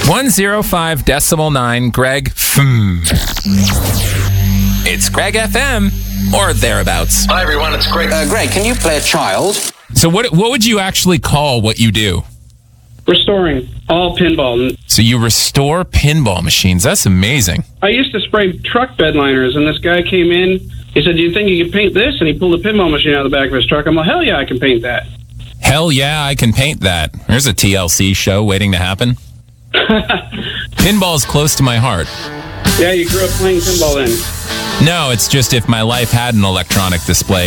105.9 Greg. It's Greg FM or thereabouts. Hi, everyone. It's Greg. Greg, can you play a child? So what would you actually call what you do? Restoring all pinball. So you restore pinball machines. That's amazing. I used to spray truck bed liners, and this guy came in. He said, "Do you think you can paint this?" And he pulled a pinball machine out of the back of his truck. I'm like, "Hell yeah, I can paint that." Hell yeah, I can paint that. There's a TLC show waiting to happen. Pinball's close to my heart. Yeah, you grew up playing pinball then. No, it's just if my life had an electronic display,